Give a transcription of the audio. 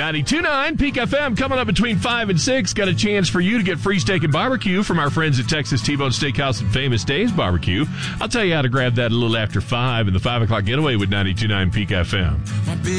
92.9 Peak FM coming up between 5 and 6. Got a chance for you to get free steak and barbecue from our friends at Texas T-Bone Steakhouse and Famous Days Barbecue. I'll tell you how to grab that a little after 5 in the 5 o'clock getaway with 92.9 Peak FM.